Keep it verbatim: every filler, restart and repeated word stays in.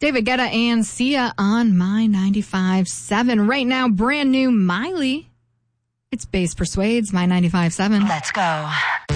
David Guetta and Sia on My ninety-five point seven. Right now, brand new Miley. It's Bass Persuades, My ninety-five point seven. Let's go.